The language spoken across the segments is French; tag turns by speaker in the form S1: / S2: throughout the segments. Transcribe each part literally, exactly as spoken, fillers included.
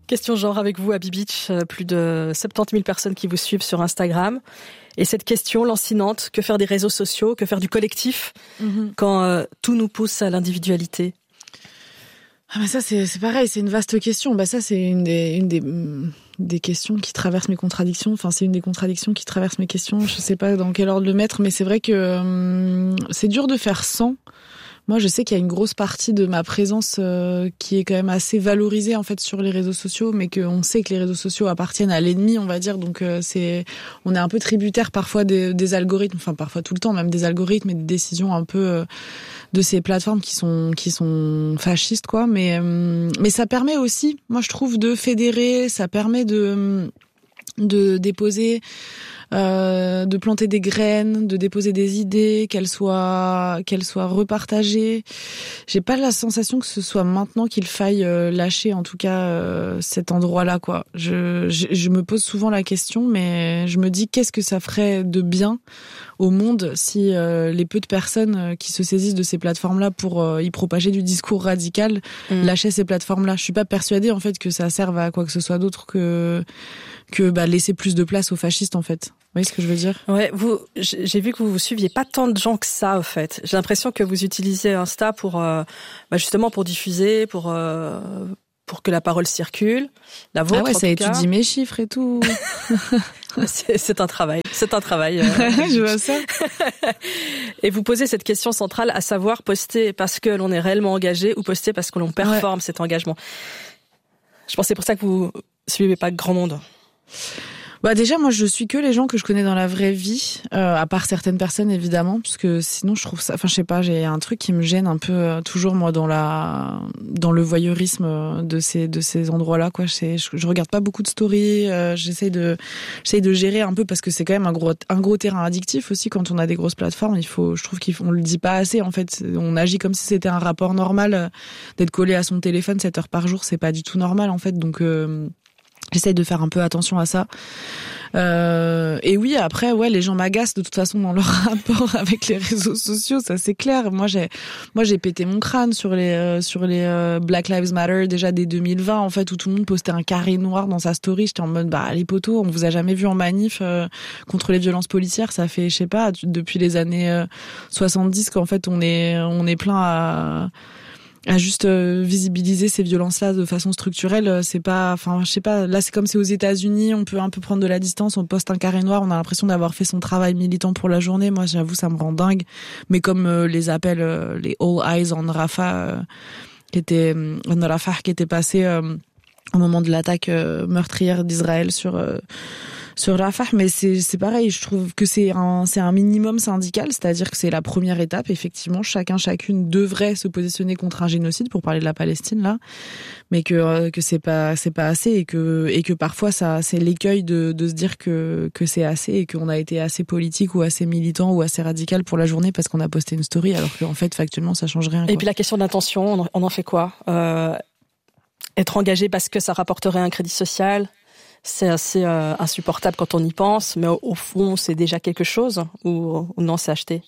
S1: Question genre avec vous, Abby Beach, plus de soixante-dix mille personnes qui vous suivent sur Instagram. Et cette question lancinante, que faire des réseaux sociaux, que faire du collectif mm-hmm. quand euh, tout nous pousse à l'individualité?
S2: Ah bah ça c'est c'est pareil, c'est une vaste question. Bah ça c'est une des une des des questions qui traversent mes contradictions. Enfin c'est une des contradictions qui traversent mes questions. Je sais pas dans quel ordre le mettre, mais c'est vrai que hum, c'est dur de faire sans. Moi, je sais qu'il y a une grosse partie de ma présence euh, qui est quand même assez valorisée en fait sur les réseaux sociaux, mais qu'on sait que les réseaux sociaux appartiennent à l'ennemi, on va dire. Donc, euh, c'est, on est un peu tributaire parfois des, des algorithmes, enfin parfois tout le temps même des algorithmes et des décisions un peu euh, de ces plateformes qui sont qui sont fascistes, quoi. Mais euh, mais ça permet aussi, moi je trouve, de fédérer. Ça permet de de déposer. Euh, de planter des graines, de déposer des idées, qu'elles soient qu'elles soient repartagées. J'ai pas la sensation que ce soit maintenant qu'il faille euh, lâcher en tout cas euh, cet endroit-là, quoi. Je, je je me pose souvent la question, mais je me dis qu'est-ce que ça ferait de bien au monde si euh, les peu de personnes qui se saisissent de ces plateformes-là pour euh, y propager du discours radical mmh. lâchaient ces plateformes-là. Je suis pas persuadée en fait que ça serve à quoi que ce soit d'autre que que bah laisser plus de place aux fascistes en fait. Vous voyez ce que je veux dire?
S1: Ouais, vous, j'ai vu que vous vous suiviez pas tant de gens que ça, en fait. J'ai l'impression que vous utilisez Insta pour, euh, bah justement, pour diffuser, pour, euh, pour que la parole circule. La vôtre,
S2: ah ouais,
S1: en
S2: ça
S1: tout
S2: étudie
S1: cas.
S2: mes chiffres et tout.
S1: c'est, c'est un travail. C'est un travail. Euh,
S2: je vois ça.
S1: Et vous posez cette question centrale, à savoir poster parce que l'on est réellement engagé ou poster parce que l'on performe ouais. cet engagement. Je pense que c'est pour ça que vous suivez pas grand monde.
S2: Bah déjà moi je suis que les gens que je connais dans la vraie vie, euh, à part certaines personnes évidemment, parce que sinon je trouve ça, enfin je sais pas, j'ai un truc qui me gêne un peu euh, toujours moi dans la dans le voyeurisme de ces de ces endroits-là, quoi. Je, je, je regarde pas beaucoup de stories, euh, j'essaye de j'essaye de gérer un peu parce que c'est quand même un gros un gros terrain addictif aussi quand on a des grosses plateformes. Il faut, je trouve qu'on le dit pas assez en fait. On agit comme si c'était un rapport normal euh, d'être collé à son téléphone sept heures par jour, c'est pas du tout normal en fait. Donc euh, j'essaye de faire un peu attention à ça. Euh, et oui, après, ouais, les gens m'agacent de toute façon dans leur rapport avec les réseaux sociaux, ça c'est clair. Moi, j'ai, moi, j'ai pété mon crâne sur les, euh, sur les euh, Black Lives Matter déjà dès deux mille vingt, en fait, où tout le monde postait un carré noir dans sa story. J'étais en mode, bah, les potos, on vous a jamais vu en manif euh, contre les violences policières. Ça fait, je sais pas, depuis les années euh, soixante-dix qu'en fait, on est, on est plein à à juste euh, visibiliser ces violences-là de façon structurelle. C'est pas, enfin, je sais pas, là c'est comme c'est aux États-Unis, on peut un peu prendre de la distance, on poste un carré noir, on a l'impression d'avoir fait son travail militant pour la journée. Moi, j'avoue, ça me rend dingue. Mais comme euh, les appels, euh, les All Eyes on Rafah, euh, qui était, on Rafah, qui était passé euh, au moment de l'attaque euh, meurtrière d'Israël sur euh, sur Rafah, mais c'est c'est pareil, je trouve que c'est un c'est un minimum syndical, c'est-à-dire que c'est la première étape. Effectivement, chacun chacune devrait se positionner contre un génocide pour parler de la Palestine là, mais que euh, que c'est pas c'est pas assez et que et que parfois ça c'est l'écueil de de se dire que que c'est assez et qu'on a été assez politique ou assez militant ou assez radical pour la journée parce qu'on a posté une story alors qu'en fait factuellement ça change rien, quoi.
S1: Et puis la question d'intention, on en fait quoi? euh, Être engagé parce que ça rapporterait un crédit social? C'est assez euh, insupportable quand on y pense, mais au, au fond, c'est déjà quelque chose ou, ou non, c'est acheté?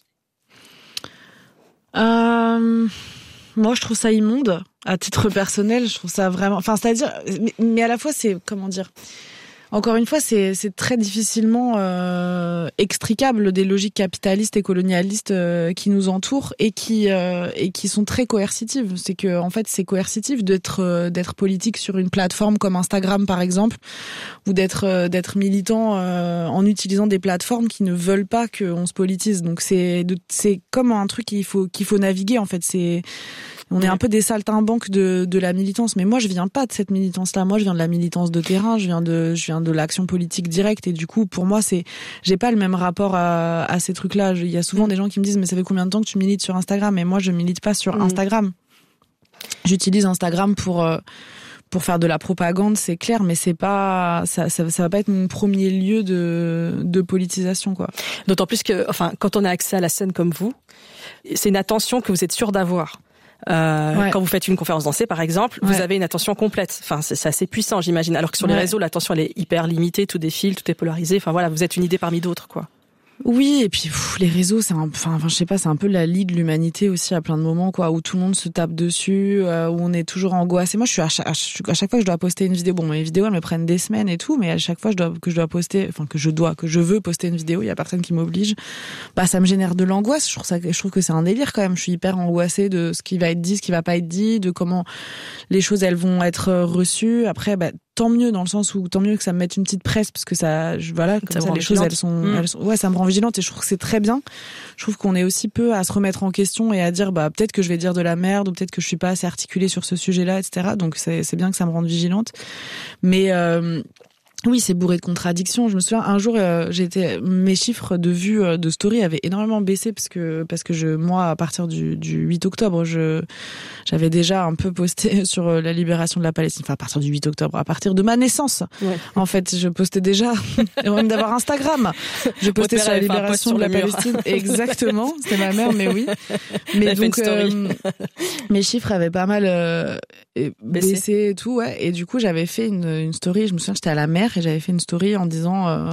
S2: Euh, moi, je trouve ça immonde. À titre personnel, je trouve ça vraiment... Enfin, c'est-à-dire... Mais, mais à la fois, c'est... Comment dire ? Encore une fois, c'est, c'est très difficilement euh, extricable des logiques capitalistes et colonialistes euh, qui nous entourent et qui euh, et qui sont très coercitives. C'est que en fait, c'est coercitif d'être euh, d'être politique sur une plateforme comme Instagram par exemple, ou d'être euh, d'être militant euh, en utilisant des plateformes qui ne veulent pas qu'on se politise. Donc c'est de, c'est comme un truc qu'il faut qu'il faut naviguer en fait. C'est On est un peu des saltimbanques de, de la militance. Mais moi, je viens pas de cette militance-là. Moi, je viens de la militance de terrain. Je viens de, je viens de l'action politique directe. Et du coup, pour moi, c'est, j'ai pas le même rapport à, à ces trucs-là. Il y a souvent des gens qui me disent, mais ça fait combien de temps que tu milites sur Instagram? Et moi, je milite pas sur Instagram. J'utilise Instagram pour, pour faire de la propagande, c'est clair, mais c'est pas, ça, ça, ça va pas être mon premier lieu de, de politisation, quoi.
S1: D'autant plus que, enfin, quand on a accès à la scène comme vous, c'est une attention que vous êtes sûr d'avoir. Euh, ouais. Quand vous faites une conférence dansée, par exemple, ouais. vous avez une attention complète. Enfin, c'est, c'est assez puissant, j'imagine. Alors que sur les ouais. réseaux, l'attention, elle est hyper limitée, tout défile, tout est polarisé. Enfin, voilà, vous êtes une idée parmi d'autres, quoi.
S2: Oui, et puis pff, les réseaux, c'est un, enfin, enfin, je sais pas, c'est un peu la lie de l'humanité aussi à plein de moments, quoi, où tout le monde se tape dessus, euh, où on est toujours angoissé. Moi, je suis à chaque, à chaque fois que je dois poster une vidéo, bon, mes vidéos, elles me prennent des semaines et tout, mais à chaque fois je dois, que je dois poster, enfin, que je dois, que je veux poster une vidéo, il y a personne qui m'oblige. Bah, ça me génère de l'angoisse. Je trouve ça, je trouve que c'est un délire quand même. Je suis hyper angoissée de ce qui va être dit, ce qui va pas être dit, de comment les choses elles vont être reçues. Après, bah, tant mieux dans le sens où tant mieux que ça me mette une petite presse parce que ça, je, voilà, comme ça, ça les choses elles sont, mmh. elles sont, ouais, ça me rend vigilante et je trouve que c'est très bien. Je trouve qu'on est aussi peu à se remettre en question et à dire bah peut-être que je vais dire de la merde ou peut-être que je suis pas assez articulée sur ce sujet-là, et cetera. Donc c'est c'est bien que ça me rende vigilante. Mais euh, oui, c'est bourré de contradictions. Je me souviens un jour, euh, j'étais mes chiffres de vues euh, de story avaient énormément baissé parce que parce que je moi à partir du du huit octobre, je j'avais déjà un peu posté sur euh, la libération de la Palestine. Enfin à partir du huit octobre, à partir de ma naissance. Ouais. En fait, je postais déjà avant même d'avoir Instagram. Je postais sur la libération de la Palestine. Exactement, c'était ma mère, mais oui. Mais donc euh, mes chiffres avaient pas mal euh, baissé. baissé et tout, ouais. Et du coup, j'avais fait une une story. Je me souviens, j'étais à la mer. Et j'avais fait une story en disant euh,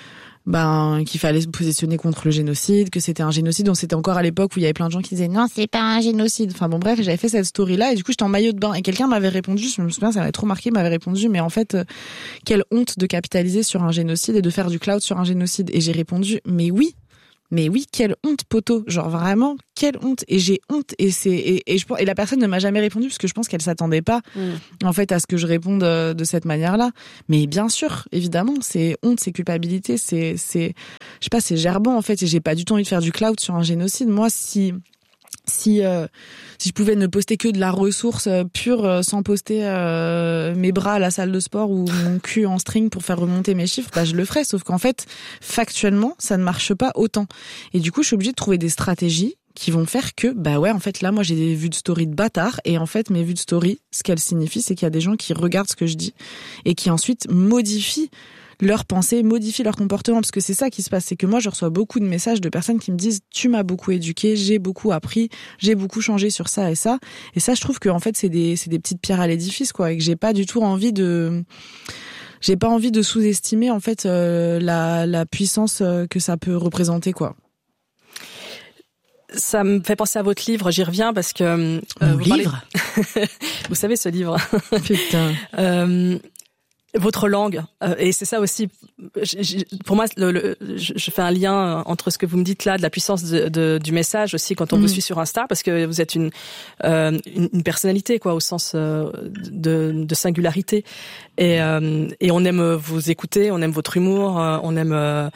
S2: ben qu'il fallait se positionner contre le génocide, que c'était un génocide. Donc c'était encore à l'époque où il y avait plein de gens qui disaient non, c'est pas un génocide. Enfin bon bref, j'avais fait cette story là et du coup j'étais en maillot de bain et quelqu'un m'avait répondu, je me souviens, ça m'avait trop marqué, m'avait répondu mais en fait euh, quelle honte de capitaliser sur un génocide et de faire du cloud sur un génocide. Et j'ai répondu mais oui. Mais oui, quelle honte, poteau. Genre vraiment, quelle honte. Et j'ai honte. Et c'est et, et je et la personne ne m'a jamais répondu parce que je pense qu'elle s'attendait pas, mmh. en fait, à ce que je réponde de, de cette manière-là. Mais bien sûr, évidemment, c'est honte, c'est culpabilité, c'est c'est, je sais pas, c'est gerbant en fait. Et j'ai pas du tout envie de faire du cloud sur un génocide. Moi, si si euh, si je pouvais ne poster que de la ressource euh, pure euh, sans poster euh, mes bras à la salle de sport ou mon cul en string pour faire remonter mes chiffres, bah je le ferais, sauf qu'en fait factuellement ça ne marche pas autant et du coup je suis obligée de trouver des stratégies qui vont faire que bah ouais en fait là moi j'ai des vues de story de bâtard et en fait mes vues de story ce qu'elles signifient c'est qu'il y a des gens qui regardent ce que je dis et qui ensuite modifient leurs pensées, modifient leur comportement, parce que c'est ça qui se passe, c'est que moi je reçois beaucoup de messages de personnes qui me disent tu m'as beaucoup éduqué, j'ai beaucoup appris, j'ai beaucoup changé sur ça et ça, et ça je trouve que en fait c'est des c'est des petites pierres à l'édifice quoi, et que j'ai pas du tout envie de j'ai pas envie de sous-estimer en fait euh, la la puissance que ça peut représenter quoi.
S1: Ça me fait penser à votre livre, j'y reviens parce que euh,
S2: Mon vous livre
S1: parlez... vous savez ce livre.
S2: Putain.
S1: euh... Votre langue, euh, et c'est ça aussi. J, j, pour moi, le, le, je, je fais un lien entre ce que vous me dites là, de la puissance de, de, du message aussi quand on mmh. vous suit sur Insta, parce que vous êtes une euh, une, une personnalité quoi, au sens euh, de, de singularité, et euh, et on aime vous écouter, on aime votre humour, euh, on aime euh,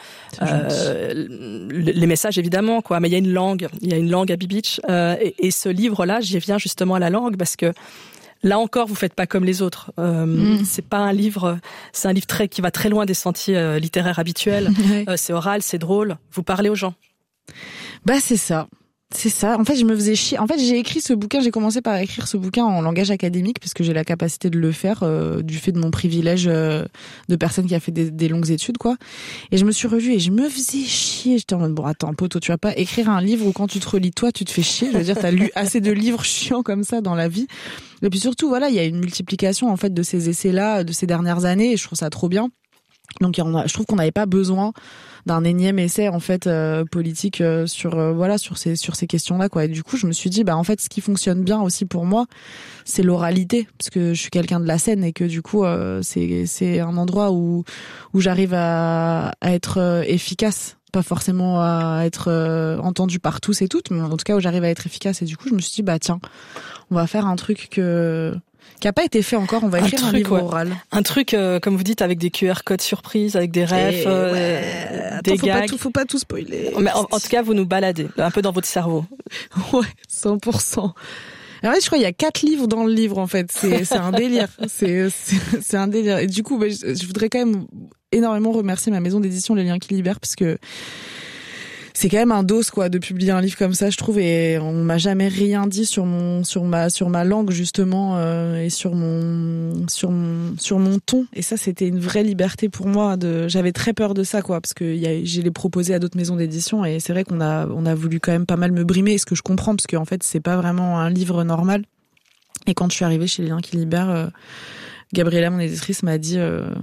S1: euh, les messages évidemment quoi. Mais il y a une langue, il y a une langue à Bibitch, euh, et, et ce livre là, j'y viens justement à la langue parce que. Là encore, vous faites pas comme les autres. Euh, mmh. C'est pas un livre, c'est un livre très qui va très loin des sentiers euh, littéraires habituels. Ouais. Euh, c'est oral, c'est drôle. Vous parlez aux gens.
S2: Bah c'est ça. C'est ça. En fait, je me faisais chier. En fait, j'ai écrit ce bouquin, j'ai commencé par écrire ce bouquin en langage académique parce que j'ai la capacité de le faire euh, du fait de mon privilège euh, de personne qui a fait des, des longues études, quoi. Et je me suis revue et je me faisais chier. J'étais en mode, bon, attends, poto, tu vas pas écrire un livre où quand tu te relis, toi, tu te fais chier. Je veux dire, t'as lu assez de livres chiants comme ça dans la vie. Et puis surtout, voilà, il y a une multiplication, en fait, de ces essais-là, de ces dernières années et je trouve ça trop bien. Donc je trouve qu'on n'avait pas besoin d'un énième essai en fait euh, politique euh, sur euh, voilà sur ces sur ces questions-là quoi. Et du coup, je me suis dit bah en fait ce qui fonctionne bien aussi pour moi, c'est l'oralité parce que je suis quelqu'un de la scène et que du coup euh, c'est c'est un endroit où où j'arrive à à être euh, efficace, pas forcément à être euh, entendu par tous et toutes, mais en tout cas où j'arrive à être efficace. Et du coup, je me suis dit bah tiens, on va faire un truc que qui a pas été fait encore, on va écrire un, truc, un livre ouais. oral.
S1: Un truc, euh, comme vous dites, avec des Q R codes surprises, avec des refs, euh,
S2: ouais.
S1: des
S2: Attends, faut
S1: gags.
S2: Pas tout, faut pas tout spoiler.
S1: Mais en, en tout cas, vous nous baladez un peu dans votre cerveau.
S2: Ouais, cent pour cent. En fait, je crois qu'il y a quatre livres dans le livre, en fait. C'est, c'est un délire. C'est, c'est, c'est un délire. Et du coup, bah, je, je voudrais quand même énormément remercier ma maison d'édition Les Liens qui Libèrent parce que c'est quand même un dos quoi de publier un livre comme ça je trouve et on m'a jamais rien dit sur mon sur ma sur ma langue justement euh, et sur mon sur mon sur mon ton et ça c'était une vraie liberté pour moi de j'avais très peur de ça quoi parce que y a, j'ai les proposé à d'autres maisons d'édition et c'est vrai qu'on a on a voulu quand même pas mal me brimer, ce que je comprends parce que en fait c'est pas vraiment un livre normal. Et quand je suis arrivée chez Les Liens qui Libèrent, euh, Gabriella mon éditrice m'a dit euh,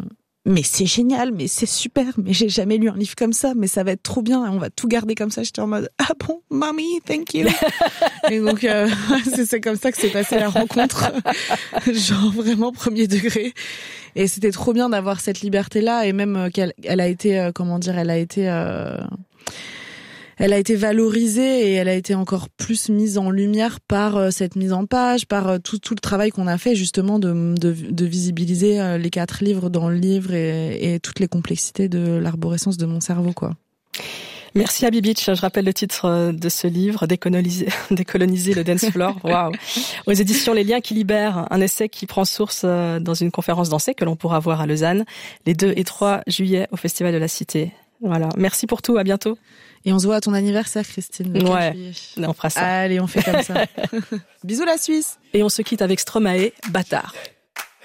S2: mais c'est génial, mais c'est super, mais j'ai jamais lu un livre comme ça, mais ça va être trop bien et on va tout garder comme ça. J'étais en mode ah bon, mommy, thank you. Et donc euh, c'est, c'est comme ça que s'est passée la rencontre, genre vraiment premier degré. Et c'était trop bien d'avoir cette liberté là et même qu'elle elle a été euh, comment dire, elle a été euh, elle a été valorisée et elle a été encore plus mise en lumière par euh, cette mise en page, par euh, tout tout le travail qu'on a fait justement de de, de visibiliser euh, les quatre livres dans le livre et, et toutes les complexités de l'arborescence de mon cerveau, quoi.
S1: Merci Abby Beach. Je rappelle le titre de ce livre, Décoloniser, décoloniser le dance floor. Waouh. Aux éditions Les Liens qui libèrent, un essai qui prend source dans une conférence dansée que l'on pourra voir à Lausanne les deux et trois juillet au Festival de la Cité. Voilà. Merci pour tout. À bientôt.
S2: Et on se voit à ton anniversaire, Christine. Le
S1: ouais. On fera ça.
S2: Allez, on fait comme ça. Bisous la Suisse.
S1: Et on se quitte avec Stromae, Bâtard.